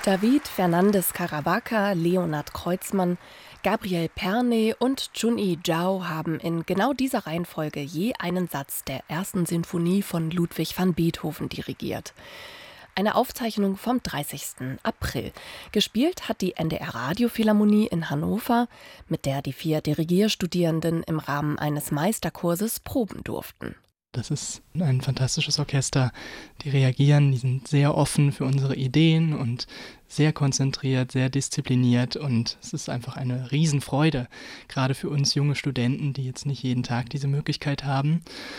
David Fernandes Caravaca, Leonhard Kreuzmann, Gabriel Pernay und Chun-Yi Zhao haben in genau dieser Reihenfolge je einen Satz der ersten Sinfonie von Ludwig van Beethoven dirigiert. Eine Aufzeichnung vom 30. April. Gespielt hat die NDR Radiophilharmonie in Hannover, mit der die 4 Dirigierstudierenden im Rahmen eines Meisterkurses proben durften. Das ist ein fantastisches Orchester. Die reagieren, die sind sehr offen für unsere Ideen und sehr konzentriert, sehr diszipliniert. Und es ist einfach eine Riesenfreude, gerade für uns junge Studenten, die jetzt nicht jeden Tag diese Möglichkeit haben.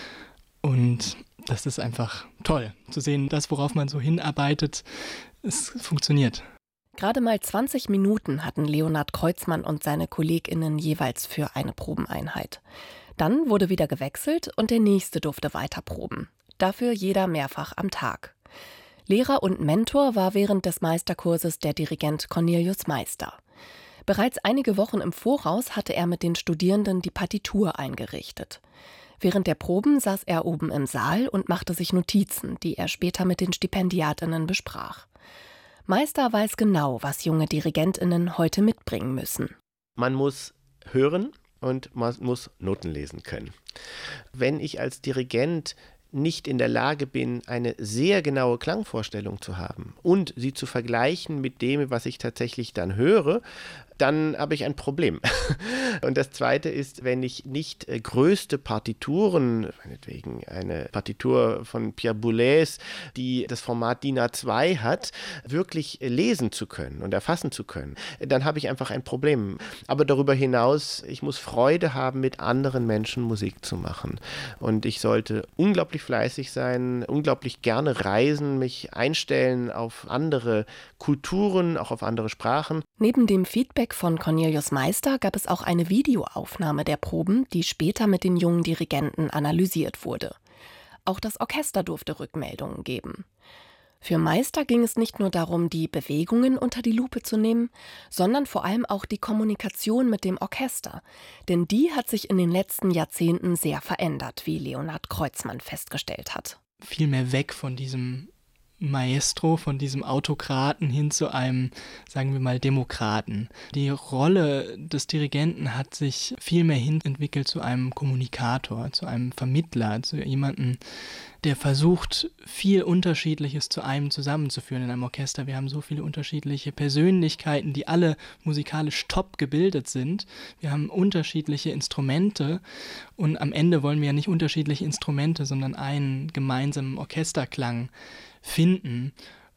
Und das ist einfach toll, zu sehen, das, worauf man so hinarbeitet, es funktioniert. Gerade mal 20 Minuten hatten Leonhard Kreuzmann und seine KollegInnen jeweils für eine Probeneinheit. Dann wurde wieder gewechselt und der Nächste durfte weiter proben. Dafür jeder mehrfach am Tag. Lehrer und Mentor war während des Meisterkurses der Dirigent Cornelius Meister. Bereits einige Wochen im Voraus hatte er mit den Studierenden die Partitur eingerichtet. Während der Proben saß er oben im Saal und machte sich Notizen, die er später mit den StipendiatInnen besprach. Meister weiß genau, was junge DirigentInnen heute mitbringen müssen. Man muss hören und man muss Noten lesen können. Wenn ich als Dirigent nicht in der Lage bin, eine sehr genaue Klangvorstellung zu haben und sie zu vergleichen mit dem, was ich tatsächlich dann höre, dann habe ich ein Problem. Und das Zweite ist, wenn ich nicht größte Partituren, meinetwegen eine Partitur von Pierre Boulez, die das Format DIN A2 hat, wirklich lesen zu können und erfassen zu können, dann habe ich einfach ein Problem. Aber darüber hinaus, ich muss Freude haben, mit anderen Menschen Musik zu machen. Und ich sollte unglaublich fleißig sein, unglaublich gerne reisen, mich einstellen auf andere Kulturen, auch auf andere Sprachen. Neben dem Feedback von Cornelius Meister gab es auch eine Videoaufnahme der Proben, die später mit den jungen Dirigenten analysiert wurde. Auch das Orchester durfte Rückmeldungen geben. Für Meister ging es nicht nur darum, die Bewegungen unter die Lupe zu nehmen, sondern vor allem auch die Kommunikation mit dem Orchester. Denn die hat sich in den letzten Jahrzehnten sehr verändert, wie Leonhard Kreuzmann festgestellt hat. Viel mehr weg von diesem Maestro, von diesem Autokraten hin zu einem, sagen wir mal, Demokraten. Die Rolle des Dirigenten hat sich viel mehr hin entwickelt zu einem Kommunikator, zu einem Vermittler, zu jemandem, der versucht, viel Unterschiedliches zu einem zusammenzuführen in einem Orchester. Wir haben so viele unterschiedliche Persönlichkeiten, die alle musikalisch top gebildet sind. Wir haben unterschiedliche Instrumente und am Ende wollen wir ja nicht unterschiedliche Instrumente, sondern einen gemeinsamen Orchesterklang finden.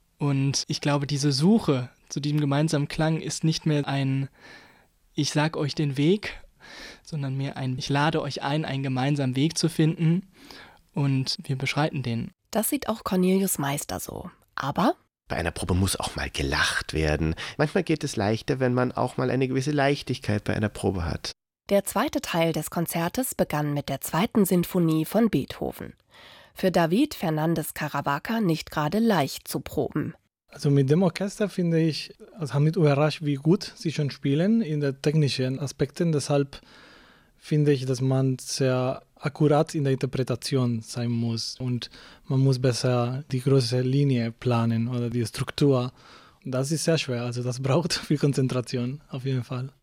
Und ich glaube, diese Suche zu diesem gemeinsamen Klang ist nicht mehr ein "Ich sag euch den Weg", sondern mehr ein "Ich lade euch ein, einen gemeinsamen Weg zu finden und wir beschreiten den." Das sieht auch Cornelius Meister so. Aber bei einer Probe muss auch mal gelacht werden. Manchmal geht es leichter, wenn man auch mal eine gewisse Leichtigkeit bei einer Probe hat. der zweite Teil des Konzertes begann mit der 2. Sinfonie von Beethoven. Für David Fernandes Caravaca nicht gerade leicht zu proben. Also mit dem Orchester finde ich, also haben mich überrascht, wie gut sie schon spielen in den technischen Aspekten. Deshalb finde ich, dass man sehr akkurat in der Interpretation sein muss und man muss besser die große Linie planen oder die Struktur. Das ist sehr schwer, also das braucht viel Konzentration auf jeden Fall.